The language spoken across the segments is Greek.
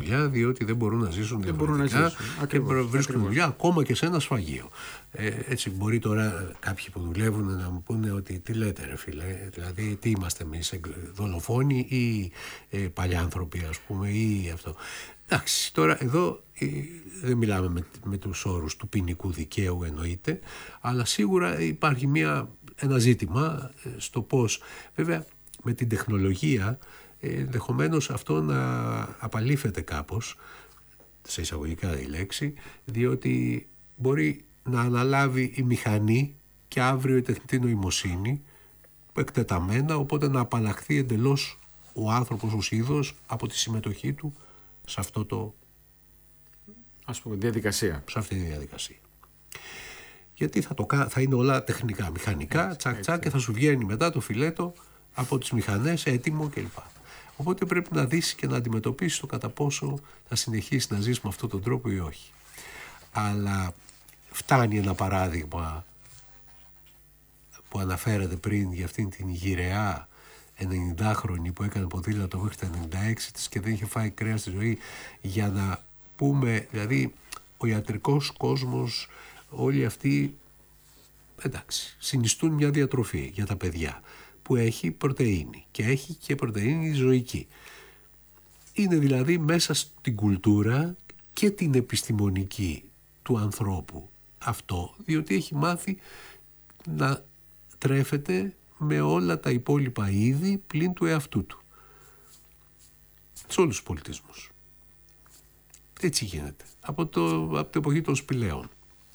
δουλειά, διότι δεν μπορούν να ζήσουν διαφορετικά και βρίσκουν δουλειά ακόμα και σε ένα σφαγείο. Έτσι μπορεί τώρα κάποιοι που δουλεύουν να μου πούνε ότι τι λέτε ρε φίλε, δηλαδή τι είμαστε εμείς, δολοφόνοι ή παλιάνθρωποι ας πούμε ή αυτό. Εντάξει, τώρα εδώ δεν μιλάμε με τους όρους του ποινικού δικαίου εννοείται, αλλά σίγουρα υπάρχει ένα ζήτημα στο πώς βέβαια με την τεχνολογία ενδεχομένως αυτό να απαλήφεται κάπως, σε εισαγωγικά η λέξη, διότι μπορεί να αναλάβει η μηχανή και αύριο η τεχνητή νοημοσύνη εκτεταμένα, οπότε να απαλλαχθεί εντελώς ο άνθρωπος ως είδος από τη συμμετοχή του σε αυτό το ας πούμε διαδικασία. Σε αυτή τη διαδικασία. Γιατί θα είναι όλα τεχνικά, μηχανικά, τσακ και θα σου βγαίνει μετά το φιλέτο από τις μηχανές έτοιμο κλπ. Οπότε πρέπει να δεις και να αντιμετωπίσεις το κατά πόσο θα συνεχίσει να ζεις με αυτόν τον τρόπο ή όχι. Αλλά φτάνει ένα παράδειγμα που αναφέρατε πριν για αυτήν την γυραιά 90χρονη που έκανε ποδήλατο μέχρι τα 96 της και δεν είχε φάει κρέας στη ζωή, για να πούμε, δηλαδή ο ιατρικός κόσμος, όλοι αυτοί, εντάξει, συνιστούν μια διατροφή για τα παιδιά που έχει πρωτεΐνη και έχει και πρωτεΐνη ζωική. Είναι δηλαδή μέσα στην κουλτούρα και την επιστημονική του ανθρώπου αυτό, διότι έχει μάθει να τρέφεται με όλα τα υπόλοιπα είδη πλην του εαυτού του. Σε όλους τους πολιτισμούς. Έτσι γίνεται. Από την εποχή των σπηλαίων.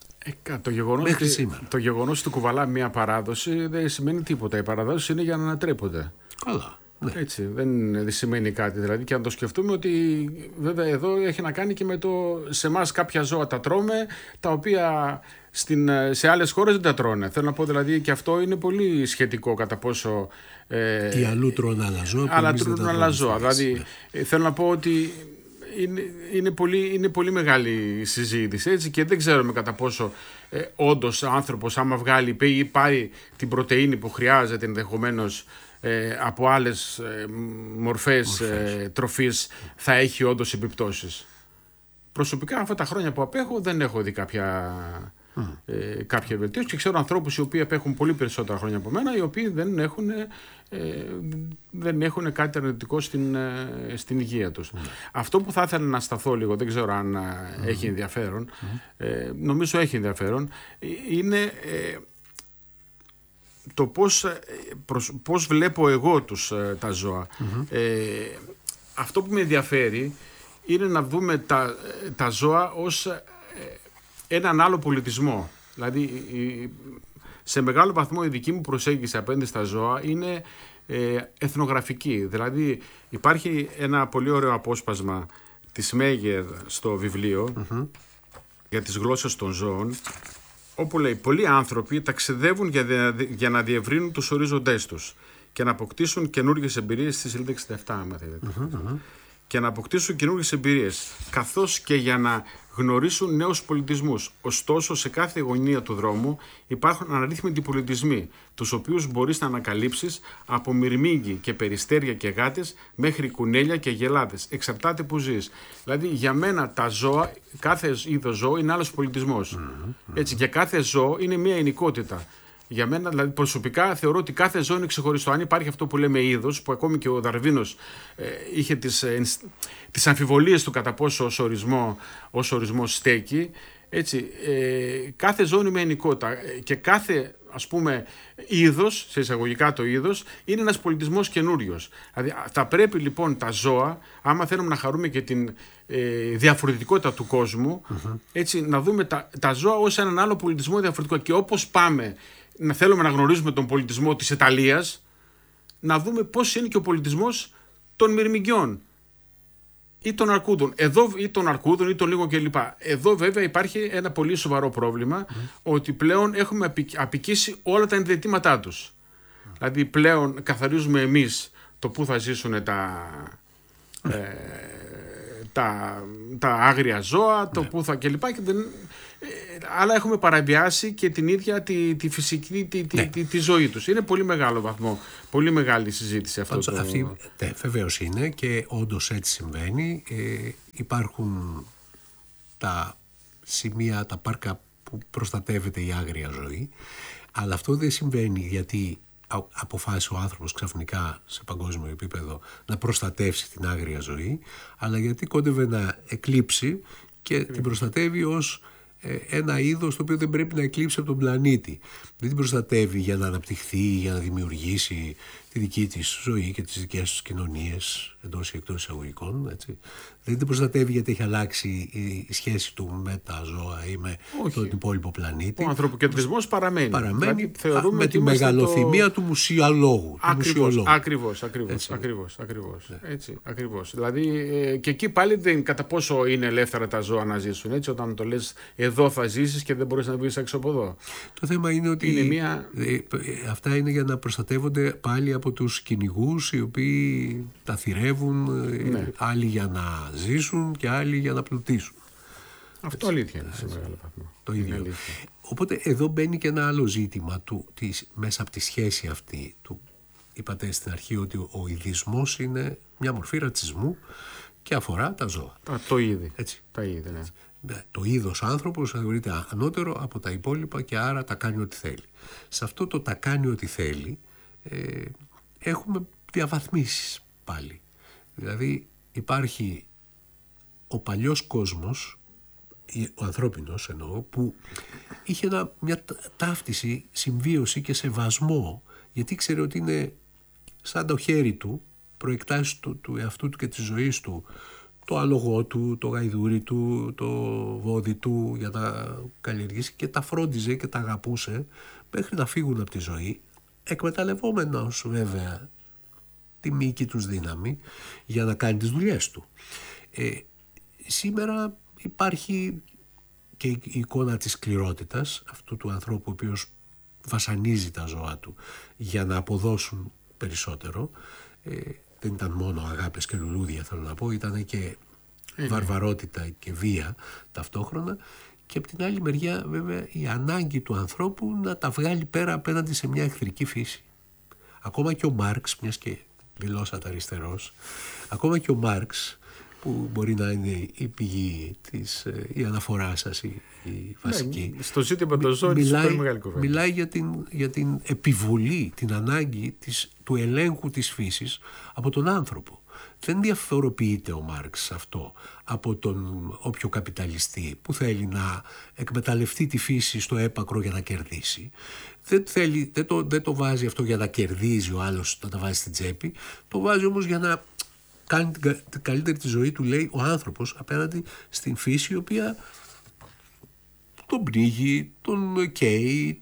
Το γεγονός ότι κουβαλά μια παράδοση δεν σημαίνει τίποτα. Οι παραδόσεις είναι για να ανατρέπονται. Καλά. Ναι. Έτσι, δεν σημαίνει κάτι. Δηλαδή, και αν το σκεφτούμε ότι βέβαια εδώ έχει να κάνει και με το σε εμάς κάποια ζώα τα τρώμε, τα οποία σε άλλες χώρες δεν τα τρώνε. Θέλω να πω δηλαδή και αυτό είναι πολύ σχετικό κατά πόσο. Οι αλλού τρώνε άλλα ζώα. Άλλα τρώνε άλλα ζώα. Δηλαδή, θέλω να πω ότι είναι πολύ μεγάλη η συζήτηση, έτσι, και δεν ξέρουμε κατά πόσο όντως ο άνθρωπος άμα βγάλει ή πάρει την πρωτεΐνη που χρειάζεται ενδεχομένως από άλλες μορφές τροφής θα έχει όντως επιπτώσεις. Προσωπικά αυτά τα χρόνια που απέχω δεν έχω δει κάποια βελτίωση και ξέρω ανθρώπους οι οποίοι απέχουν πολύ περισσότερα χρόνια από μένα, οι οποίοι δεν έχουν κάτι αρνητικό στην υγεία τους. Αυτό που θα ήθελα να σταθώ λίγο, δεν ξέρω αν έχει ενδιαφέρον, νομίζω έχει ενδιαφέρον, είναι το πώς βλέπω εγώ τα ζώα. Αυτό που με ενδιαφέρει είναι να δούμε τα ζώα ως έναν άλλο πολιτισμό. Δηλαδή σε μεγάλο βαθμό η δική μου προσέγγιση απέναντι στα ζώα είναι εθνογραφική. Δηλαδή υπάρχει ένα πολύ ωραίο απόσπασμα της Μέγερ στο βιβλίο για τις γλώσσες των ζώων, όπου λέει: πολλοί άνθρωποι ταξιδεύουν για να διευρύνουν τους ορίζοντές τους και να αποκτήσουν καινούργιες εμπειρίες, στη σελίδα 67 άμα θέλετε. Και να αποκτήσουν καινούργιες εμπειρίες, καθώς και για να γνωρίσουν νέους πολιτισμούς. Ωστόσο, σε κάθε γωνία του δρόμου υπάρχουν αναρρύθμιτοι πολιτισμοί, τους οποίους μπορείς να ανακαλύψεις από μυρμήγκι και περιστέρια και γάτες μέχρι κουνέλια και γελάδες. Εξαρτάται που ζεις. Δηλαδή, για μένα τα ζώα, κάθε είδος ζώο είναι άλλος πολιτισμός. Έτσι, και κάθε ζώο είναι μια εινικότητα. Για μένα, δηλαδή προσωπικά, θεωρώ ότι κάθε ζώο είναι ξεχωριστό. Αν υπάρχει αυτό που λέμε είδος, που ακόμη και ο Δαρβίνος είχε τις αμφιβολίες του κατά πόσο ως ορισμός στέκει, έτσι, κάθε ζώο είναι μια εινικότητα και κάθε, ας πούμε, είδος, σε εισαγωγικά το είδος, είναι ένας πολιτισμός καινούριος. Δηλαδή, θα πρέπει λοιπόν τα ζώα, άμα θέλουμε να χαρούμε και την διαφορετικότητα του κόσμου, έτσι, να δούμε τα ζώα ως έναν άλλο πολιτισμό διαφορετικό. Και όπως πάμε να θέλουμε να γνωρίζουμε τον πολιτισμό της Ιταλίας, να δούμε πώς είναι και ο πολιτισμός των μυρμηγκιών ή των αρκούδων. Ή των αρκούδων ή των λίγων κλπ. Εδώ βέβαια υπάρχει ένα πολύ σοβαρό πρόβλημα, ότι πλέον έχουμε απικήσει όλα τα ενδετήματά τους. Δηλαδή πλέον καθαρίζουμε εμείς το πού θα ζήσουν τα άγρια ζώα, το πού θα κλπ. αλλά έχουμε παραβιάσει και την ίδια τη φυσική τη ζωή τους. Είναι πολύ μεγάλο βαθμό, πολύ μεγάλη συζήτηση αυτό. Βεβαίως είναι και όντως έτσι συμβαίνει. Υπάρχουν τα σημεία, τα πάρκα που προστατεύεται η άγρια ζωή, αλλά αυτό δεν συμβαίνει γιατί αποφάσισε ο άνθρωπος ξαφνικά σε παγκόσμιο επίπεδο να προστατεύσει την άγρια ζωή, αλλά γιατί κόντευε να εκλείψει και την προστατεύει ως ένα είδος το οποίο δεν πρέπει να εκλείψει από τον πλανήτη. Δεν την προστατεύει για να αναπτυχθεί, για να δημιουργήσει τη δική της ζωή και τις δικές της κοινωνίες εντός ή εκτός εισαγωγικών. Έτσι. Δεν την προστατεύει γιατί έχει αλλάξει η σχέση του με τα ζώα ή με τον υπόλοιπο πλανήτη. Ο ανθρωποκεντρισμός παραμένει. Δηλαδή, με τη μεγαλοθυμία του μουσιολόγου. Ακριβώς. Δηλαδή και εκεί πάλι δεν κατά πόσο είναι ελεύθερα τα ζώα να ζήσουν. Έτσι, όταν το λες εδώ θα ζήσεις και δεν μπορείς να βγεις έξω από εδώ. Το θέμα είναι ότι αυτά είναι για να προστατεύονται πάλι από τους κυνηγούς οι οποίοι τα θυρεύουν, άλλοι για να ζήσουν και άλλοι για να πλουτίσουν. Αυτό αλήθεια είναι σε μεγάλο βαθμό. Το ίδιο. Οπότε εδώ μπαίνει και ένα άλλο ζήτημα μέσα από τη σχέση αυτή του. Είπατε στην αρχή ότι ο ειδισμός είναι μια μορφή ρατσισμού και αφορά τα ζώα. Το είδη. Έτσι. Τα είδη, ναι. Το είδος άνθρωπος θεωρείται ανώτερο από τα υπόλοιπα και άρα τα κάνει ό,τι θέλει. Σε αυτό το τα κάνει ό,τι θέλει έχουμε διαβαθμίσεις πάλι. Δηλαδή υπάρχει ο παλιός κόσμος, ο ανθρώπινος εννοώ, που είχε μια ταύτιση, συμβίωση και σεβασμό, γιατί ήξερε ότι είναι σαν το χέρι του, προεκτάσεις του εαυτού του και της ζωής του, το άλογο του, το γαϊδούρι του, το βόδι του για να καλλιεργήσει, και τα φρόντιζε και τα αγαπούσε μέχρι να φύγουν από τη ζωή, εκμεταλλευόμενος βέβαια τη μυϊκή τους δύναμη για να κάνει τις δουλειές του. Σήμερα υπάρχει και η εικόνα της σκληρότητας αυτού του ανθρώπου ο οποίος βασανίζει τα ζώα του για να αποδώσουν περισσότερο. Δεν ήταν μόνο αγάπες και λουλούδια, θέλω να πω, ήταν και βαρβαρότητα και βία ταυτόχρονα, και από την άλλη μεριά βέβαια η ανάγκη του ανθρώπου να τα βγάλει πέρα απέναντι σε μια εχθρική φύση. Ακόμα και ο Μάρξ, μιας και δηλώσατε αριστερός, ακόμα και ο Μάρξ, που μπορεί να είναι η πηγή της, η αναφορά σας, η βασική. Στο ζήτημα των ζώων είναι super μεγάλη κουβέντα. Μιλάει για την επιβολή, την ανάγκη του ελέγχου της φύσης από τον άνθρωπο. Δεν διαφοροποιείται ο Μάρξ αυτό από τον όποιο καπιταλιστή που θέλει να εκμεταλλευτεί τη φύση στο έπακρο για να κερδίσει. Δεν το βάζει αυτό για να κερδίζει ο άλλος, να τα βάζει στην τσέπη. Το βάζει όμως για να κάνει την καλύτερη τη ζωή του, λέει, ο άνθρωπος απέναντι στην φύση, η οποία τον πνίγει, τον καίει,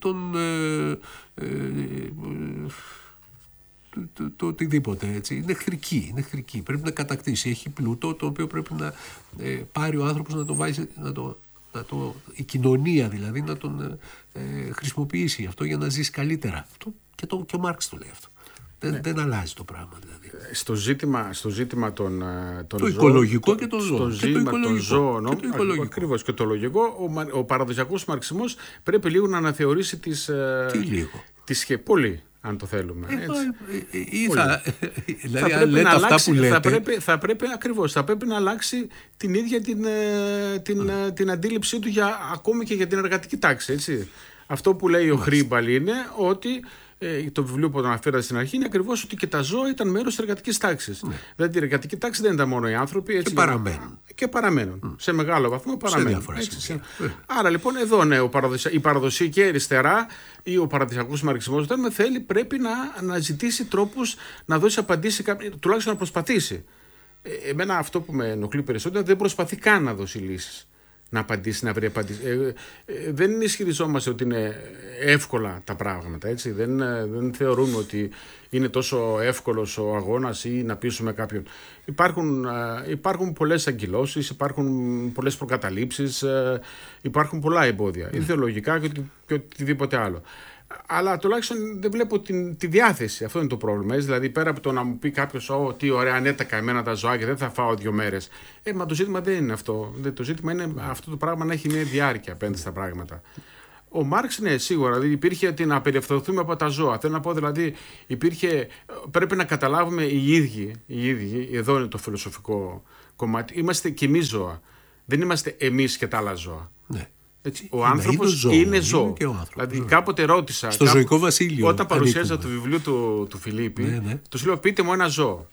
το οτιδήποτε, έτσι. Είναι εχθρική, πρέπει να κατακτήσει. Έχει πλούτο το οποίο πρέπει να πάρει ο άνθρωπος να το βάζει, η κοινωνία δηλαδή να τον χρησιμοποιήσει αυτό για να ζήσει καλύτερα. Αυτό και ο Μάρξ το λέει αυτό. Δεν αλλάζει το πράγμα δηλαδή. Στο ζήτημα των το οικολογικό και των ζώων. Στο ζήτημα των ζώων, ακριβώς, και το λογικό, ο παραδοσιακός μαρξισμός πρέπει λίγο να αναθεωρήσει πολύ, αν το θέλουμε. Δηλαδή αν λέτε αυτά που λέτε, θα πρέπει να αλλάξει την ίδια την αντίληψή του ακόμη και για την εργατική τάξη. Έτσι. Αυτό που λέει ο Χρήμπαλ είναι ότι το βιβλίο που αναφέρατε στην αρχή είναι ακριβώς ότι και τα ζώα ήταν μέρος της εργατικής τάξης. Ναι. Δηλαδή η εργατική τάξη δεν ήταν μόνο οι άνθρωποι. Έτσι, και παραμένουν. Σε μεγάλο βαθμό παραμένουν. Άρα λοιπόν εδώ η παραδοσιακή αριστερά ή ο παραδοσιακός μαρξισμός πρέπει να ζητήσει τρόπους να δώσει απαντήσεις, τουλάχιστον να προσπαθήσει. Εμένα αυτό που με ενοχλεί περισσότερο δεν προσπαθεί καν να δώσει λύσεις. Να βρει απαντήσει. Δεν ισχυριζόμαστε ότι είναι εύκολα τα πράγματα. Έτσι. Δεν θεωρούμε ότι είναι τόσο εύκολος ο αγώνας ή να πείσουμε κάποιον. Υπάρχουν πολλές αγκυλώσεις, υπάρχουν πολλές προκαταλήψεις, υπάρχουν πολλά εμπόδια, ιδεολογικά και οτιδήποτε άλλο. Αλλά τουλάχιστον δεν βλέπω τη διάθεση. Αυτό είναι το πρόβλημα. Δηλαδή, πέρα από το να μου πει κάποιο, τι ωραία ανέτακα εμένα τα ζωάκια, δεν θα φάω 2 μέρες. Μα το ζήτημα δεν είναι αυτό. Το ζήτημα είναι αυτό το πράγμα να έχει μια διάρκεια απέναντι στα πράγματα. Ο Μάρξ, ναι, σίγουρα. Δηλαδή, υπήρχε να απελευθερωθούμε από τα ζώα. Θέλω να πω, δηλαδή, πρέπει να καταλάβουμε οι ίδιοι, εδώ είναι το φιλοσοφικό κομμάτι, είμαστε κι εμείς ζώα. Δεν είμαστε εμείς και τα άλλα ζώα. Ναι. Έτσι, ο άνθρωπος είναι ζώο. Δηλαδή, κάποτε ρώτησα. Στο ζωικό βασίλειο. Όταν παρουσίαζα το βιβλίο του Φιλίππη, του λέω: πείτε μου ένα ζώο.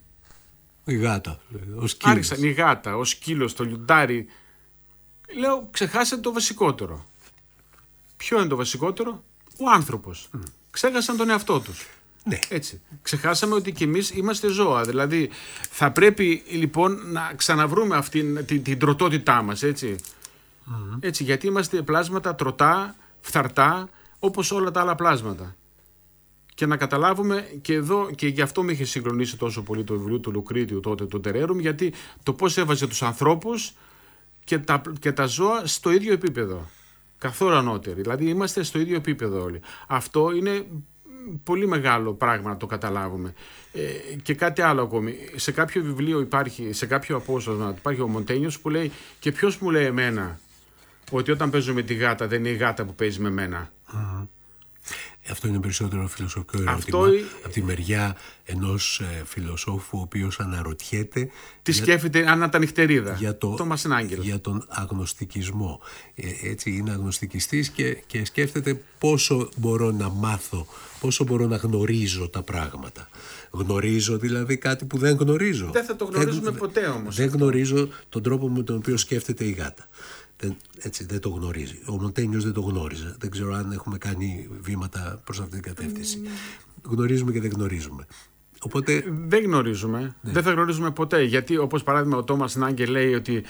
Η γάτα. Ο σκύλος. Άρχισαν η γάτα, ο σκύλος, το λιοντάρι. Λέω: ξεχάσετε το βασικότερο. Ποιο είναι το βασικότερο? Ο άνθρωπος. Ξέχασαν τον εαυτό τους. Ναι. Έτσι. Ξεχάσαμε ότι και εμείς είμαστε ζώα. Δηλαδή, θα πρέπει λοιπόν να ξαναβρούμε την τροτότητά μας. Έτσι, γιατί είμαστε πλάσματα τροτά, φθαρτά, όπως όλα τα άλλα πλάσματα. Και να καταλάβουμε και εδώ, και γι' αυτό με είχε συγκλονίσει τόσο πολύ το βιβλίο του Λουκρίτιου τότε, το Τερέρουμ, γιατί το πώς έβαζε τους ανθρώπους και τα ζώα στο ίδιο επίπεδο. Καθόλου ανώτεροι. Δηλαδή είμαστε στο ίδιο επίπεδο όλοι. Αυτό είναι πολύ μεγάλο πράγμα να το καταλάβουμε. Και κάτι άλλο ακόμη. Σε κάποιο βιβλίο υπάρχει, σε κάποιο απόσπασμα υπάρχει ο Μοντένιος που λέει: και ποιος μου λέει εμένα ότι όταν παίζω με τη γάτα δεν είναι η γάτα που παίζει με μένα? Αυτό είναι περισσότερο φιλοσοφικό ερώτημα. Από τη μεριά ενός φιλοσόφου ο οποίος αναρωτιέται τι σκέφτεται αν ήταν νυχτερίδα. Για τον αγνωστικισμό. Έτσι, είναι αγνωστικιστής και σκέφτεται πόσο μπορώ να μάθω, πόσο μπορώ να γνωρίζω τα πράγματα. Γνωρίζω δηλαδή κάτι που δεν γνωρίζω. Δεν θα το γνωρίζουμε ποτέ όμως. Δεν γνωρίζω τον τρόπο με τον οποίο σκέφτεται η γάτα. Δεν το γνωρίζει. Ο Μοντένιος δεν το γνώριζε. Δεν ξέρω αν έχουμε κάνει βήματα προς αυτή την κατεύθυνση. Γνωρίζουμε και δεν γνωρίζουμε. Οπότε... Δεν γνωρίζουμε. Ναι. Δεν θα γνωρίζουμε ποτέ. Γιατί, όπως παράδειγμα, ο Τόμας Νάγκελ λέει ότι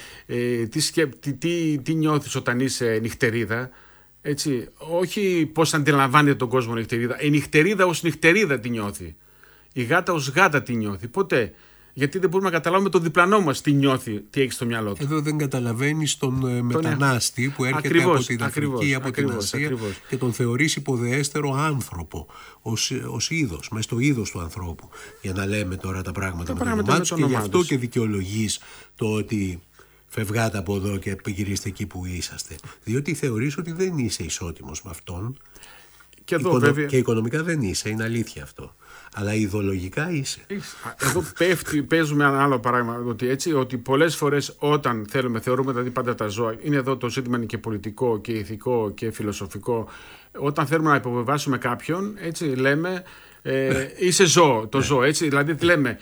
τι νιώθεις όταν είσαι νυχτερίδα. Έτσι, όχι πώς αντιλαμβάνεται τον κόσμο νυχτερίδα. Η νυχτερίδα ως νυχτερίδα τι νιώθει. Η γάτα ως γάτα τι νιώθει. Ποτέ. Γιατί δεν μπορούμε να καταλάβουμε τον διπλανό μας τι νιώθει, τι έχει στο μιαλό του. Εδώ δεν καταλαβαίνεις τον μετανάστη που έρχεται από την Αφρική, από την Ασία και τον θεωρείς υποδεέστερο άνθρωπο ως είδος, μέσα στο είδος του ανθρώπου. Για να λέμε τώρα τα πράγματα με το όνομά τους, και γι' αυτό και δικαιολογείς το ότι φευγάτε από εδώ και γυρίστε εκεί που είσαστε. Διότι θεωρείς ότι δεν είσαι ισότιμος με αυτόν. Και εδώ, βέβαια... και οικονομικά δεν είσαι, είναι αλήθεια αυτό. Αλλά ιδεολογικά είσαι. Εδώ παίζουμε ένα άλλο παράδειγμα. Ότι πολλές φορές όταν θεωρούμε δηλαδή πάντα τα ζώα, είναι εδώ το ζήτημα είναι και πολιτικό και ηθικό και φιλοσοφικό. Όταν θέλουμε να υποβεβάσουμε κάποιον, έτσι λέμε, είσαι ζώο, το ζώο. Έτσι, δηλαδή λέμε.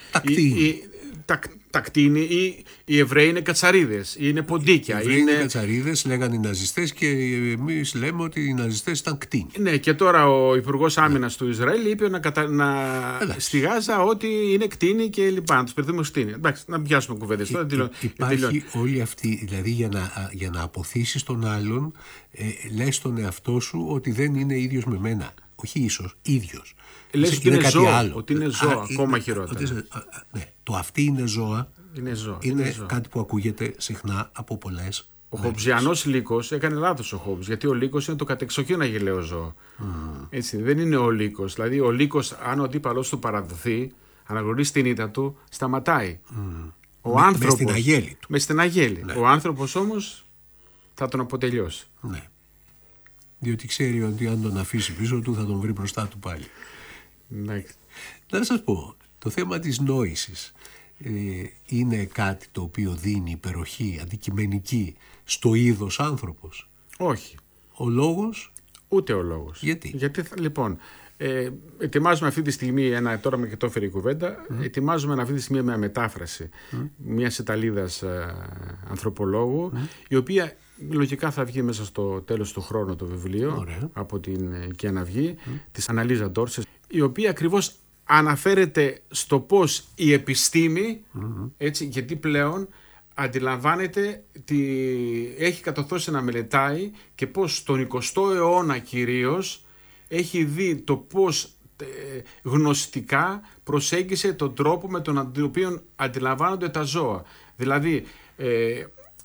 Τα κτίνη ή οι Εβραίοι είναι κατσαρίδες ή είναι ποντίκια. Οι Εβραίοι είναι κατσαρίδες, λέγανε οι ναζιστές, και εμείς λέμε ότι οι ναζιστές ήταν κτίνη. Ναι, και τώρα ο Υπουργός Άμυνας του Ισραήλ είπε στη Γάζα ότι είναι κτίνη και λοιπά. Να τους περιθούμε ως κτίνη. Εντάξει, να πιάσουμε κουβέντες. Υπάρχει όλη αυτή, δηλαδή για να αποθήσεις τον άλλον, λες στον εαυτό σου ότι δεν είναι ίδιος με μένα. Όχι ίσως, ίδιος. Λες ότι είναι ζώο, άλλο. Ότι είναι ζώο, ακόμα χειρότερα. Ναι, το αυτή είναι ζώα. Είναι κάτι που ακούγεται συχνά από πολλές. Ο χομπζιανός λύκος έκανε λάθος ο Χόμπς, γιατί ο λύκος είναι το κατεξοχήν αγελαίο ζώο. Έτσι, δεν είναι ο λύκος. Δηλαδή ο λύκος, αν ο αντίπαλος του παραδοθεί, αναγνωρίσει την ήττα του, σταματάει. Ο άνθρωπος, με στην αγέλη του. Με στην αγέλη. Ναι. Ο άνθρωπος όμως θα τον αποτελειώσει. Ναι. Διότι ξέρει ότι αν τον αφήσει πίσω του θα τον βρει μπροστά του πάλι. Ναι. Να σας πω, το θέμα της νόησης είναι κάτι το οποίο δίνει υπεροχή αντικειμενική στο είδος άνθρωπος? Όχι. Ο λόγος? Ούτε ο λόγος. Γιατί λοιπόν, ετοιμάζουμε αυτή τη στιγμή, τώρα με και το έφερε η κουβέντα, ετοιμάζουμε αυτή τη στιγμή μια μετάφραση μιας Ιταλίδας ανθρωπολόγου, η οποία λογικά θα βγει μέσα στο τέλος του χρόνου το βιβλίο. Ωραία. Από την Κιαναυγή, της Αναλίζα Ντόρσες, η οποία ακριβώς αναφέρεται στο πώς η επιστήμη, έτσι, γιατί πλέον αντιλαμβάνεται, έχει κατορθώσει να μελετάει και πώς στον 20ο αιώνα κυρίως έχει δει το πώς γνωστικά προσέγγισε τον τρόπο με τον οποίο αντιλαμβάνονται τα ζώα. Δηλαδή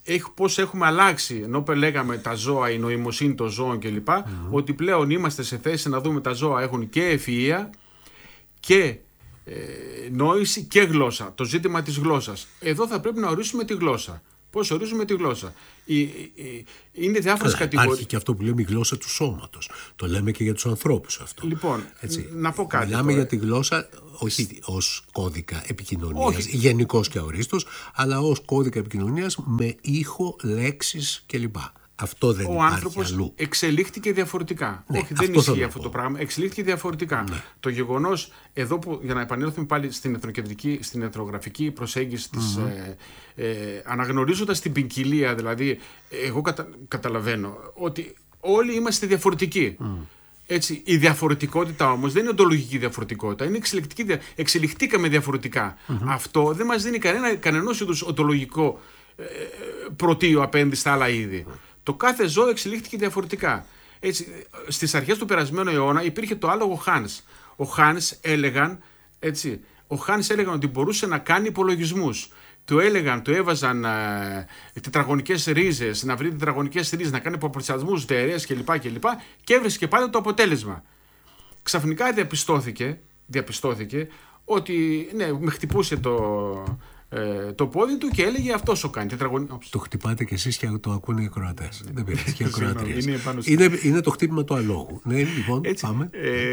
πώς έχουμε αλλάξει, ενώ λέγαμε τα ζώα, η νοημοσύνη των ζώων κλπ. Ότι πλέον είμαστε σε θέση να δούμε τα ζώα έχουν και ευφυΐα και νόηση και γλώσσα. Το ζήτημα της γλώσσας. Εδώ θα πρέπει να ορίσουμε τη γλώσσα. Πώς ορίζουμε τη γλώσσα. Είναι διάφορες κατηγορίες. Υπάρχει και αυτό που λέμε η γλώσσα του σώματος. Το λέμε και για τους ανθρώπους αυτό. Λοιπόν, να πω κάτι. Μιλάμε τώρα για τη γλώσσα όχι ως κώδικα επικοινωνίας, γενικός και αορίστος, αλλά ως κώδικα επικοινωνίας με ήχο, λέξεις κλπ. Αυτό δεν υπάρχει αλλού. Ο άνθρωπος εξελίχθηκε διαφορετικά. Ναι, όχι, δεν ισχύει αυτό το πράγμα. Εξελίχθηκε διαφορετικά. Ναι. Το γεγονός, εδώ που, για να επανέλθουμε πάλι στην εθνογραφική προσέγγιση της, αναγνωρίζοντας την ποικιλία, δηλαδή, εγώ καταλαβαίνω ότι όλοι είμαστε διαφορετικοί. Έτσι, η διαφορετικότητα όμως δεν είναι οντολογική διαφορετικότητα, είναι εξελικτική. Εξελιχτήκαμε διαφορετικά. Αυτό δεν μας δίνει κανένας είδους οντολογικό πρωτείο απέναντι στα άλλα είδη. Το κάθε ζώο εξελίχθηκε διαφορετικά. Έτσι, στις αρχές του περασμένου αιώνα υπήρχε το άλογο Χάνς. Ο Χάνς έλεγαν ότι μπορούσε να κάνει υπολογισμούς. Του έβαζαν τετραγωνικές ρίζες, να βρει τετραγωνικές ρίζες, να κάνει προπορτσιασμούς, δερές κλπ. Και έβρισκε πάντα το αποτέλεσμα. Ξαφνικά διαπιστώθηκε ότι με χτυπούσε το πόδι του και έλεγε αυτό σου κάνει. Το χτυπάτε κι εσείς και το ακούνε οι ακροατές. Δεν πειράζει και οι ακροατρίες. Είναι το χτύπημα του αλόγου. Ναι, λοιπόν, έτσι, πάμε.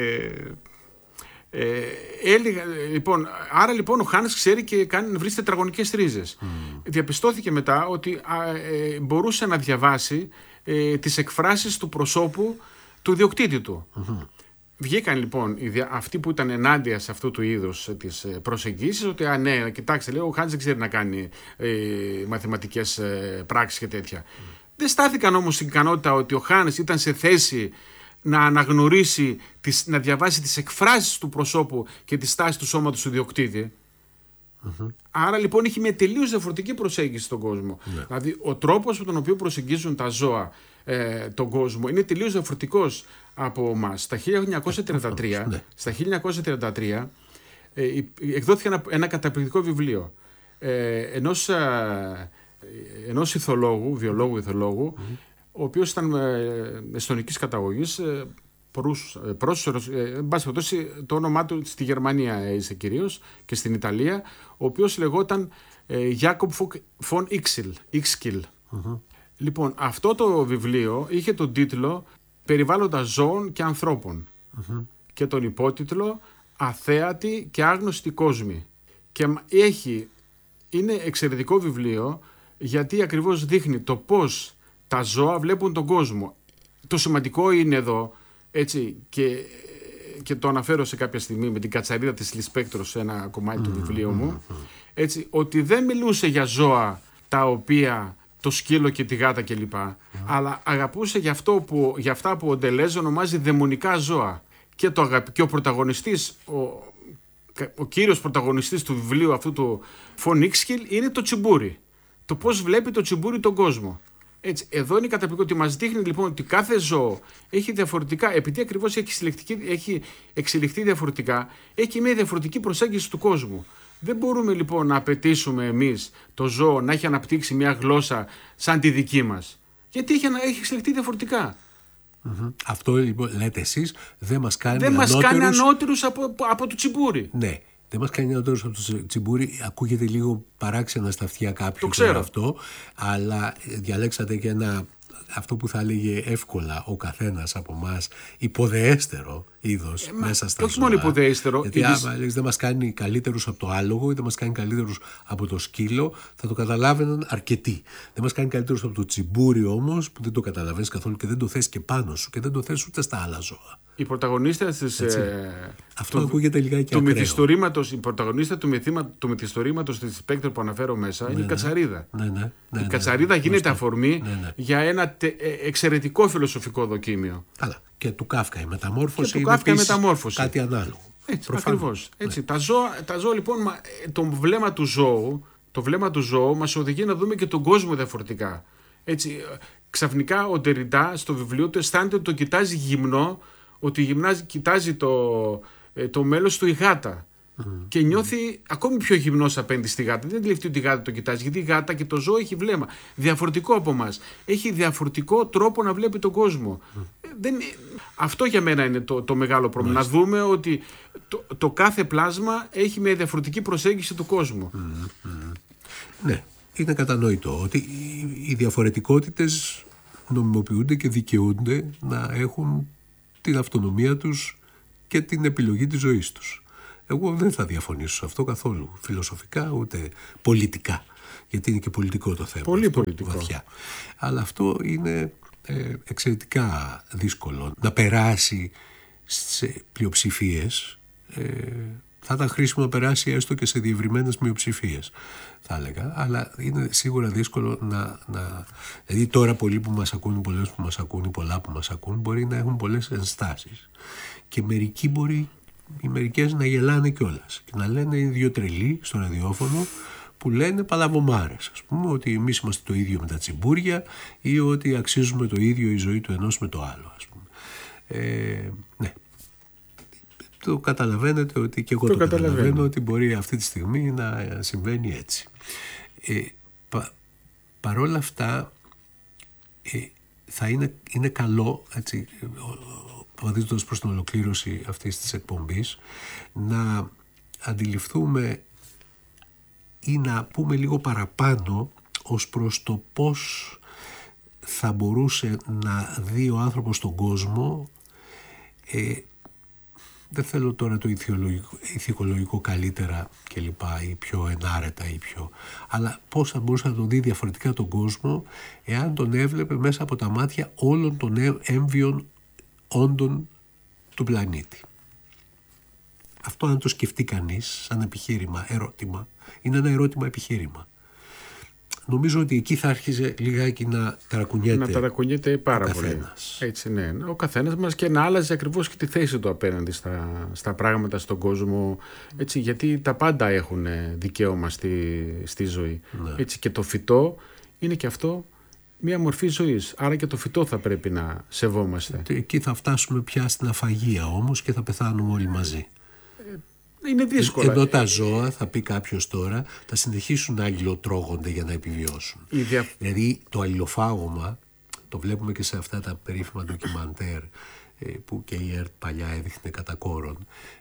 Άρα λοιπόν ο Χάνς ξέρει και βρει τετραγωνικές ρίζες. Διαπιστώθηκε μετά ότι μπορούσε να διαβάσει τις εκφράσεις του προσώπου του ιδιοκτήτη του. Βγήκαν λοιπόν αυτοί που ήταν ενάντια σε αυτού του είδους της προσεγγίσεις ότι ναι, κοιτάξτε, λέει, ο Χάνς δεν ξέρει να κάνει μαθηματικές πράξεις και τέτοια. Δεν στάθηκαν όμως στην ικανότητα ότι ο Χάνς ήταν σε θέση να αναγνωρίσει, να διαβάσει τις εκφράσεις του προσώπου και τη στάση του σώματος του ιδιοκτήτη. Άρα λοιπόν έχει μια τελείως διαφορετική προσέγγιση στον κόσμο. Δηλαδή ο τρόπος με τον οποίο προσεγγίζουν τα ζώα τον κόσμο είναι τελείως διαφορετικός από εμάς. Στα 1933 εκδόθηκε ένα καταπληκτικό βιβλίο ενός ηθολόγου, βιολόγου ηθολόγου, ο οποίος ήταν εστονικής καταγωγής, το όνομά του στη Γερμανία είσαι κυρίως και στην Ιταλία, ο οποίος λεγόταν Jakob von Ixkill. Λοιπόν, αυτό το βιβλίο είχε τον τίτλο «Περιβάλλοντα ζώων και ανθρώπων» και τον υπότιτλο «Αθέατοι και άγνωστοι κόσμοι». Και είναι εξαιρετικό βιβλίο γιατί ακριβώς δείχνει το πώς τα ζώα βλέπουν τον κόσμο. Το σημαντικό είναι εδώ, έτσι, και το αναφέρω σε κάποια στιγμή με την κατσαρίδα της Λισπέκτρος σε ένα κομμάτι του βιβλίου μου, έτσι, ότι δεν μιλούσε για ζώα τα οποία το σκύλο και τη γάτα κλπ. Αλλά αγαπούσε για αυτά που ο Ντελέζ ονομάζει δαιμονικά ζώα. Και ο πρωταγωνιστής, ο κύριος πρωταγωνιστής του βιβλίου αυτού του Φον Ixkill είναι το τσιμπούρι. Το πώς βλέπει το τσιμπούρι τον κόσμο. Έτσι, εδώ είναι καταπληκτικό ότι μας δείχνει λοιπόν ότι κάθε ζώο έχει διαφορετικά, επειδή ακριβώς έχει εξελιχθεί διαφορετικά, έχει μια διαφορετική προσέγγιση του κόσμου. Δεν μπορούμε λοιπόν να απαιτήσουμε εμείς το ζώο να έχει αναπτύξει μια γλώσσα σαν τη δική μας. Γιατί έχει εξελιχθεί διαφορετικά. Αυτό λοιπόν λέτε εσείς δεν μας κάνει ανώτερους από το τσιμπούρι. Ναι. Δεν μας κάνει ανώτερους από το τσιμπούρι. Ακούγεται λίγο παράξενα στα αυτιά κάποιου. Το ξέρω. Αυτό, αλλά διαλέξατε και αυτό που θα έλεγε εύκολα ο καθένας από εμάς υποδεέστερο είδος μέσα στα όχι ζώα. Όχι μόνο υποδεέστερο. Γιατί άμα λέεις δεν μας κάνει καλύτερους από το άλογο ή δεν μας κάνει καλύτερους από το σκύλο, θα το καταλάβαιναν αρκετοί. Δεν μας κάνει καλύτερους από το τσιμπούρι όμως, που δεν το καταλαβαίνεις καθόλου και δεν το θες και πάνω σου και δεν το θες ούτε στα άλλα ζώα. Η πρωταγωνίστρια της, αυτό ακούγεται λιγάκι του μυθιστορήματος, η πρωταγωνίστρια του μυθιστορήματος της Σπέκτρο που αναφέρω μέσα είναι η κατσαρίδα. Η κατσαρίδα γίνεται αφορμή για ένα εξαιρετικό φιλοσοφικό δοκίμιο. Καλά. Και του Κάφκα η μεταμόρφωση είναι επίσης κάτι ανάλογο. Ακριβώς. Έτσι, τα ζώα λοιπόν, το βλέμμα του ζώου μας οδηγεί να δούμε και τον κόσμο διαφορετικά. Έτσι, ξαφνικά ο Ντεριντά στο βιβλίο του αισθάνεται ότι το κοιτάζει γυμνό, ότι κοιτάζει το μέλος του η γάτα. Και νιώθει ακόμη πιο γυμνός απέναντι στη γάτα. Δεν αντιληφθεί ότι η γάτα το κοιτάζει, γιατί η γάτα και το ζώο έχει βλέμμα. Διαφορετικό από εμάς. Έχει διαφορετικό τρόπο να βλέπει τον κόσμο. Αυτό για μένα είναι το μεγάλο πρόβλημα. Να δούμε ότι το κάθε πλάσμα έχει μια διαφορετική προσέγγιση του κόσμου. Ναι, είναι κατανοητό ότι οι διαφορετικότητες νομιμοποιούνται και δικαιούνται να έχουν την αυτονομία τους και την επιλογή της ζωής τους. Εγώ δεν θα διαφωνήσω σε αυτό καθόλου, φιλοσοφικά ούτε πολιτικά, γιατί είναι και πολιτικό το θέμα. Πολύ πολιτικό. Βαθιά. Αλλά αυτό είναι εξαιρετικά δύσκολο να περάσει σε πλειοψηφίες. Θα ήταν χρήσιμο να περάσει έστω και σε διευρυμένες μειοψηφίες, θα έλεγα, αλλά είναι σίγουρα δύσκολο δηλαδή τώρα πολλοί που μας ακούν, πολλές που μας ακούν, πολλά που μας ακούν, μπορεί να έχουν πολλές ενστάσεις και οι μερικές να γελάνε κιόλας και να λένε είναι δύο τρελοί στο ραδιόφωνο που λένε παλαβομάρες, ας πούμε, ότι εμείς είμαστε το ίδιο με τα τσιμπούρια ή ότι αξίζουμε το ίδιο η ζωή του ενός με το άλλο, ας πούμε. Ναι. Το καταλαβαίνετε ότι και εγώ το καταλαβαίνω ότι μπορεί αυτή τη στιγμή να συμβαίνει έτσι. Παρόλα αυτά θα είναι καλό, έτσι, βαδίζοντας προς την ολοκλήρωση αυτής της εκπομπής, να αντιληφθούμε ή να πούμε λίγο παραπάνω ως προς το πώς θα μπορούσε να δει ο άνθρωπος τον κόσμο. Δεν θέλω τώρα το ηθικολογικό καλύτερα και λοιπά ή πιο ενάρετα ή πιο... Αλλά πώς θα μπορούσε να τον δει διαφορετικά τον κόσμο εάν τον έβλεπε μέσα από τα μάτια όλων των έμβιων όντων του πλανήτη. Αυτό αν το σκεφτεί κανείς σαν επιχείρημα, ερώτημα, είναι ένα ερώτημα επιχείρημα. Νομίζω ότι εκεί θα άρχιζε λιγάκι να ταρακουνιέται. Να ταρακουνιέται πάρα πολύ. Καθένας. Έτσι, ναι. Ο καθένας μας και να άλλαζε ακριβώς και τη θέση του απέναντι στα πράγματα, στον κόσμο. Έτσι, γιατί τα πάντα έχουν δικαίωμα στη ζωή. Ναι. Έτσι, και το φυτό είναι και αυτό μια μορφή ζωής. Άρα και το φυτό θα πρέπει να σεβόμαστε. Εκεί θα φτάσουμε πια στην αφαγία όμως και θα πεθάνουμε όλοι μαζί. Είναι δύσκολο. Εδώ τα ζώα, θα πει κάποιος τώρα, θα συνεχίσουν να αλληλοτρώγονται για να επιβιώσουν. Δηλαδή το αλληλοφάγωμα, το βλέπουμε και σε αυτά τα περίφημα ντοκιμαντέρ που και η ΕΡΤ παλιά έδειχνε κατά κόρον.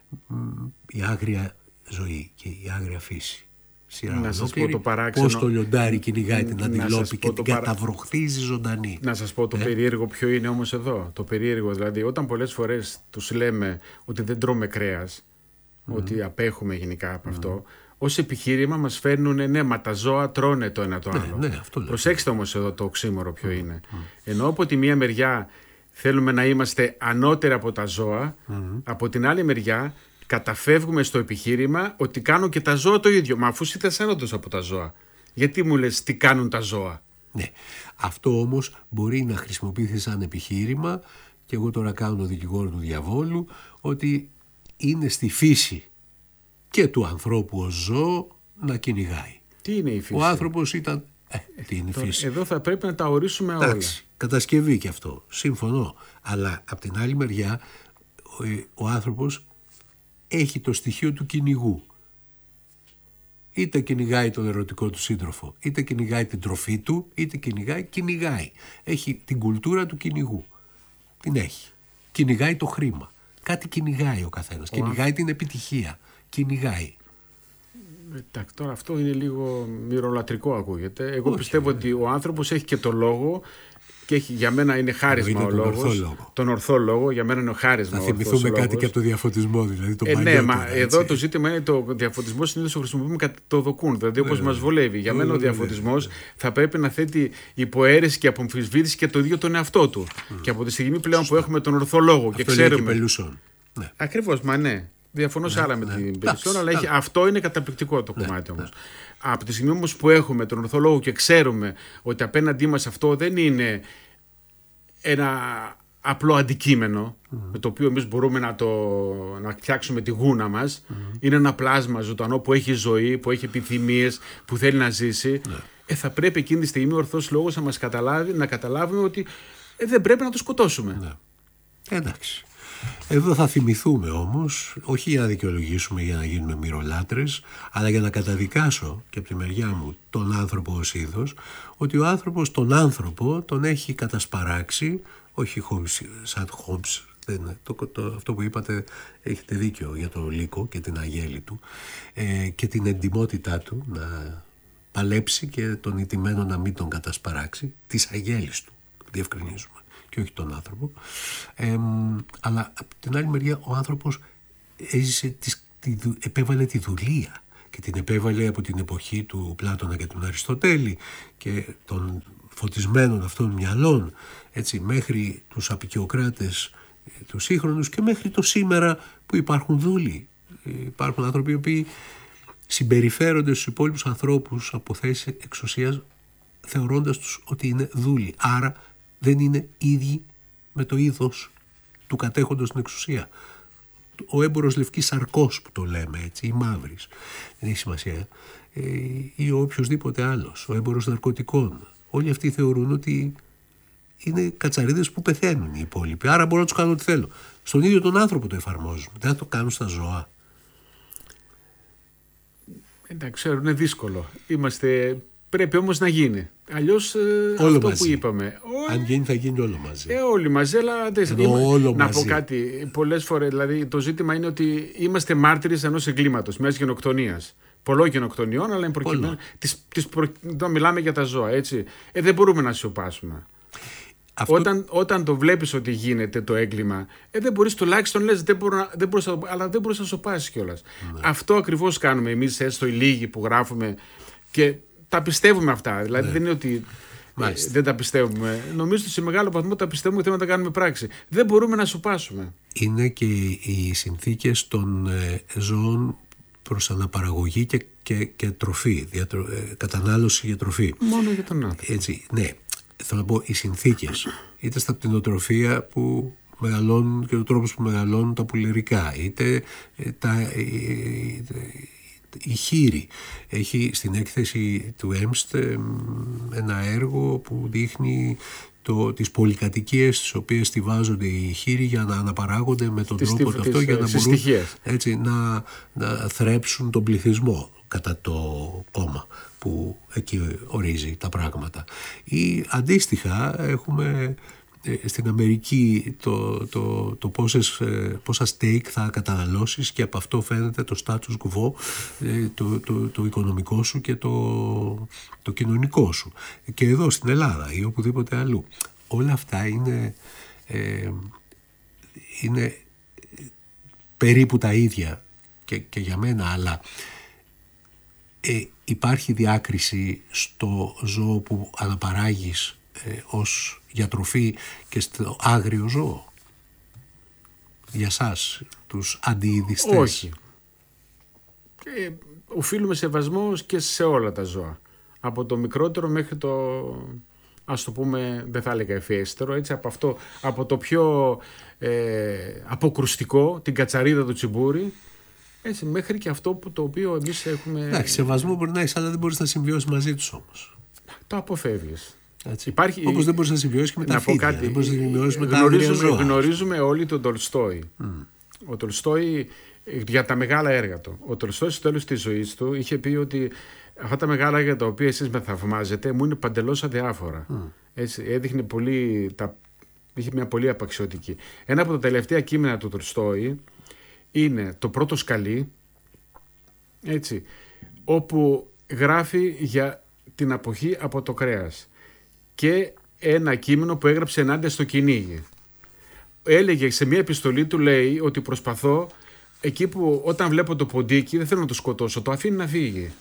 Η άγρια ζωή και η άγρια φύση. Να σας πω το παράξενο. Πώς το λιοντάρι κυνηγάει την αντιλόπη και την καταβροχθίζει ζωντανή. Να σας πω το περίεργο ποιο είναι όμως εδώ. Το περίεργο δηλαδή, όταν πολλές φορές τους λέμε ότι δεν τρώμε κρέας, ότι απέχουμε γενικά από αυτό, ως επιχείρημα μας φέρνουν ναι, μα τα ζώα τρώνε το ένα το άλλο. Ναι, αυτό Προσέξτε όμως εδώ το οξύμορο ποιο είναι. Ενώ από τη μία μεριά θέλουμε να είμαστε ανώτερα από τα ζώα, από την άλλη μεριά καταφεύγουμε στο επιχείρημα ότι κάνουν και τα ζώα το ίδιο. Μα αφού είσαι άνωτος από τα ζώα, γιατί μου λες τι κάνουν τα ζώα? Ναι, αυτό όμως μπορεί να χρησιμοποιηθεί σαν επιχείρημα και εγώ τώρα κάνω δικηγόρο του διαβόλου ότι είναι στη φύση και του ανθρώπου ως ζώο να κυνηγάει. Τι είναι η φύση? Ο άνθρωπος ήταν... τι είναι η φύση? Εδώ θα πρέπει να τα ορίσουμε όλα. Κατασκευή και αυτό. Σύμφωνο. Αλλά από την άλλη μεριά ο άνθρωπος έχει το στοιχείο του κυνηγού. Είτε κυνηγάει τον ερωτικό του σύντροφο, είτε κυνηγάει την τροφή του, είτε κυνηγάει. Έχει την κουλτούρα του κυνηγού. Την έχει. Κυνηγάει το χρήμα. Κάτι κυνηγάει ο καθένας. Κυνηγάει την επιτυχία. Κυνηγάει. Εντάξει, τώρα αυτό είναι λίγο μυρολατρικό ακούγεται. Εγώ πιστεύω ότι ο άνθρωπος έχει και το λόγο και για μένα είναι χάρισμα ο λόγος. Τον ορθό λόγο, για μένα είναι ο χάρισμα. Να θυμηθούμε κάτι και από το διαφωτισμό, δηλαδή. Ναι, μα εδώ το ζήτημα είναι το διαφωτισμό συνήθως το χρησιμοποιούμε κατά το δοκούν, δηλαδή όπως μας βολεύει. Για μένα ο διαφωτισμός θα πρέπει να θέτει υποαίρεση και απομφισβήτηση και το ίδιο τον εαυτό του. Και από τη στιγμή πλέον που έχουμε τον ορθό λόγο και ξέρουμε. Ακριβώς, μα ναι. Διαφωνώ σε άλλα με την Πελουσόν, αλλά αυτό είναι καταπληκτικό το κομμάτι όμως. Από τη στιγμή όμως που έχουμε τον ορθό λόγο και ξέρουμε ότι απέναντί μας αυτό δεν είναι ένα απλό αντικείμενο με το οποίο εμείς μπορούμε να φτιάξουμε τη γούνα μας, είναι ένα πλάσμα ζωντανό που έχει ζωή, που έχει επιθυμίες, που θέλει να ζήσει, θα πρέπει εκείνη τη στιγμή ο ορθός λόγος να μας καταλάβει, να καταλάβουμε ότι δεν πρέπει να το σκοτώσουμε. Εντάξει. Εδώ θα θυμηθούμε όμως, όχι για να δικαιολογήσουμε, για να γίνουμε μυρολάτρες, αλλά για να καταδικάσω και από τη μεριά μου τον άνθρωπο ως είδος, ότι ο άνθρωπος τον άνθρωπο τον έχει κατασπαράξει, όχι σαν Χόμπς, αυτό που είπατε έχετε δίκιο για το Λύκο και την αγέλη του και την εντιμότητά του να παλέψει και τον ηττημένο να μην τον κατασπαράξει, της αγέλης του, διευκρινίζουμε, και όχι τον άνθρωπο. Αλλά από την άλλη μεριά ο άνθρωπος έζησε, επέβαλε τη δουλεία και την επέβαλε από την εποχή του Πλάτωνα και του Αριστοτέλη και των φωτισμένων αυτών μυαλών, έτσι, μέχρι τους απικιοκράτες τους σύγχρονους και μέχρι το σήμερα που υπάρχουν δούλοι. Υπάρχουν άνθρωποι οι οποίοι συμπεριφέρονται στους υπόλοιπους ανθρώπους από θέσεις εξουσίας θεωρώντας τους ότι είναι δούλοι. Άρα δεν είναι ίδιοι με το είδος του κατέχοντος την εξουσία. Ο έμπορος λευκής σαρκός που το λέμε έτσι, ή μαύρης, δεν έχει σημασία, ή ο οποιοσδήποτε άλλος, ο έμπορος ναρκωτικών. Όλοι αυτοί θεωρούν ότι είναι κατσαρίδες που πεθαίνουν οι υπόλοιποι. Άρα μπορώ να τους κάνω ό,τι θέλω. Στον ίδιο τον άνθρωπο το εφαρμόζουν. Δεν θα το κάνουν στα ζώα. Εντάξει, ξέρω, είναι δύσκολο. Πρέπει όμως να γίνει. Αλλιώς όλο αυτό μαζί. Που είπαμε. Αν γίνει θα γίνει όλο μαζί. Όλοι μαζί, αλλά όλο να μαζί. πω κάτι. Πολλές φορές, δηλαδή, το ζήτημα είναι ότι είμαστε μάρτυρες ενός εγκλήματος, μιας γενοκτονίας. Πολλών γενοκτονιών, αλλά προκειμένου. Μιλάμε για τα ζώα, έτσι. Δεν μπορούμε να σιωπάσουμε. Όταν το βλέπεις ότι γίνεται το έγκλημα, δεν μπορείς, τουλάχιστον λες αλλά δεν μπορείς να σιωπάσεις κιόλας. Ναι. Αυτό ακριβώς κάνουμε εμείς, έστω οι λίγοι που γράφουμε και τα πιστεύουμε αυτά. Δηλαδή δεν είναι ότι δεν τα πιστεύουμε. Νομίζω ότι σε μεγάλο βαθμό τα πιστεύουμε και θέλουμε να τα κάνουμε πράξη. Δεν μπορούμε να σιωπάσουμε. Είναι και οι συνθήκες των ζώων προς αναπαραγωγή και τροφή, κατανάλωση για τροφή. Μόνο για τον άνθρωπο. Έτσι, ναι. Θέλω να πω, οι συνθήκες, είτε στα κτηνοτροφία που μεγαλώνουν και ο τρόπος που μεγαλώνουν τα πουλερικά, είτε η χείρη. Έχει στην έκθεση του ΕΜΣΤ ένα έργο που δείχνει τις πολυκατοικίες στις οποίες στιβάζονται οι χείροι για να αναπαράγονται με τον τρόπο αυτό για να μπορούν έτσι, να θρέψουν τον πληθυσμό κατά το κόμμα που εκεί ορίζει τα πράγματα. Ή αντίστοιχα έχουμε στην Αμερική το πόσα steak θα καταναλώσεις και από αυτό φαίνεται το status quo, το οικονομικό σου και το κοινωνικό σου. Και εδώ στην Ελλάδα ή οπουδήποτε αλλού. Όλα αυτά είναι περίπου τα ίδια και για μένα, αλλά υπάρχει διάκριση στο ζώο που αναπαράγεις ως για τροφή και στο άγριο ζώο για σας τους αντιειδιστές? Όχι. Οφείλουμε σεβασμό και σε όλα τα ζώα, από το μικρότερο μέχρι το, ας το πούμε, δεν θα έλεγα ευφιέστερο, έτσι, από το πιο αποκρουστικό, την κατσαρίδα του τσιμπούρι, έτσι, μέχρι και αυτό το οποίο εμείς έχουμε. Εντάξει, σεβασμό μπορεί να έχεις, αλλά δεν μπορείς να συμβιώσεις μαζί τους όμως. Το αποφεύγεις. Όπως δεν μπορείς να συμβιώσεις και με τα φίδια. Δεν μπορείς να συμβιώσεις με τα άγρια ζώα. Γνωρίζουμε όλοι τον Τολστόι. Ο Τολστόι, για τα μεγάλα έργα του. Ο Τολστόι στο τέλος της ζωής του είχε πει ότι αυτά τα μεγάλα έργα τα οποία εσείς με θαυμάζετε μου είναι παντελώς αδιάφορα. Έτσι, έδειχνε είχε μια πολύ απαξιωτική. Ένα από τα τελευταία κείμενα του Τολστόι είναι το πρώτο σκαλί, έτσι, όπου γράφει για την αποχή από το κρέας, και ένα κείμενο που έγραψε ενάντια στο κυνήγι. Έλεγε σε μια επιστολή του, λέει, ότι προσπαθώ εκεί που όταν βλέπω το ποντίκι δεν θέλω να το σκοτώσω, το αφήνω να φύγει.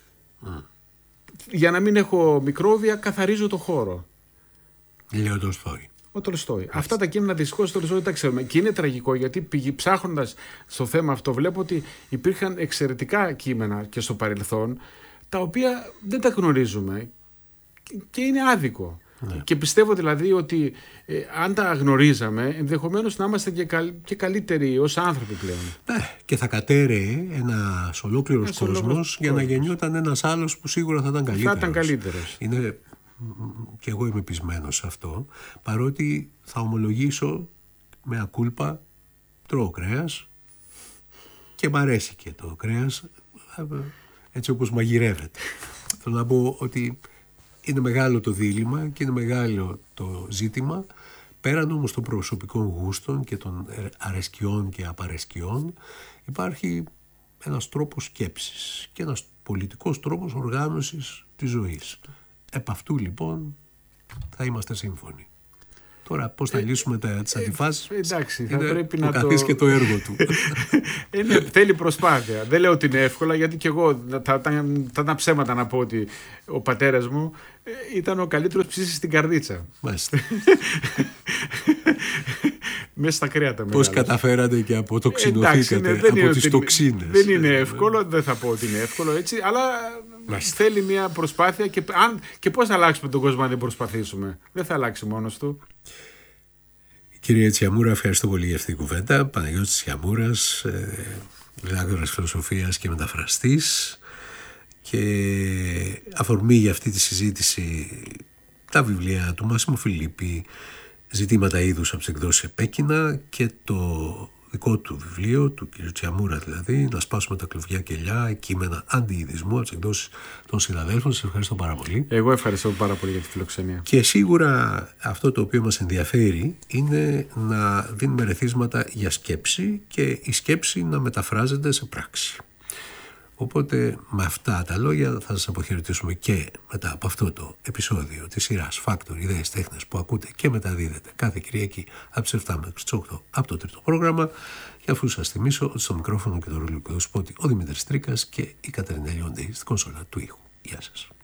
Για να μην έχω μικρόβια καθαρίζω το χώρο. Λέει ο Τολστόι. Ο Τολστόι. Αυτά τα κείμενα δυστυχώς Τολστόι δεν τα ξέρουμε. Και είναι τραγικό, γιατί ψάχνοντας στο θέμα αυτό βλέπω ότι υπήρχαν εξαιρετικά κείμενα και στο παρελθόν τα οποία δεν τα γνωρίζουμε και είναι άδικο. Ναι. Και πιστεύω δηλαδή ότι αν τα γνωρίζαμε, ενδεχομένως να είμαστε και καλύτεροι ως άνθρωποι πλέον. Ναι, και θα κατέρεε ένας ολόκληρος κόσμος για να γεννιόταν ένας άλλος που σίγουρα θα ήταν καλύτερος. Θα ήταν καλύτερος. Και εγώ είμαι πεισμένος σε αυτό, παρότι θα ομολογήσω με ακούλπα τρώω κρέας και μ' αρέσει και το κρέας έτσι όπως μαγειρεύεται. Θέλω να πω ότι είναι μεγάλο το δίλημμα και είναι μεγάλο το ζήτημα. Πέραν όμως των προσωπικών γούστων και των αρεσκιών και απαρεσκιών, υπάρχει ένας τρόπος σκέψης και ένας πολιτικός τρόπος οργάνωσης της ζωής. Επ' αυτού λοιπόν θα είμαστε σύμφωνοι. Τώρα πώς θα λύσουμε τις αντιφάσεις, εντάξει, θα είναι πρέπει ο να καθής και το έργο του. Θέλει προσπάθεια. Δεν λέω ότι είναι εύκολα, γιατί και εγώ θα ήταν ψέματα να πω ότι ο πατέρας μου ήταν ο καλύτερος ψήσης στην καρδίτσα. Μάλιστα. Μέσα στα κρέατα. Πώς καταφέρατε και αποτοξινωθήκατε από τις τοξίνες. Δεν είναι εύκολο, δεν θα πω ότι είναι εύκολο έτσι, αλλά θέλει μια προσπάθεια και πώς θα αλλάξουμε τον κόσμο αν δεν προσπαθήσουμε. Δεν θα αλλάξει μόνος του. Κύριε Τσιαμούρα, ευχαριστώ πολύ για αυτή την κουβέντα. Παναγιώτης Τσιαμούρας, διδάκτορας φιλοσοφίας και μεταφραστής, και αφορμή για αυτή τη συζήτηση τα βιβλία του Μάσιμο Φιλίππη, Ζητήματα είδους από τις εκδόσεις Επέκεινα, και το δικό του βιβλίο, του κ. Τσιαμούρα δηλαδή, Να σπάσουμε τα κλουβιά κελιά, κείμενα αντιειδισμού από τις εκδόσεις των συναδέλφων. Σας ευχαριστώ πάρα πολύ. Εγώ ευχαριστώ πάρα πολύ για τη φιλοξενία. Και σίγουρα αυτό το οποίο μας ενδιαφέρει είναι να δίνουμε ρεθίσματα για σκέψη και η σκέψη να μεταφράζεται σε πράξη. Οπότε με αυτά τα λόγια θα σας αποχαιρετήσουμε και μετά από αυτό το επεισόδιο της σειράς Factor Ιδέες Τέχνες που ακούτε και μεταδίδετε κάθε Κυριακή από τις 7 μέχρι τις 8 από το τρίτο πρόγραμμα. Και αφού σας θυμίσω ότι στο μικρόφωνο και το ρολόι του σπότη ο Δημήτρης Τρίκας και η Κατερινέλη Οντέη στην κονσόλα του ήχου. Γεια σας.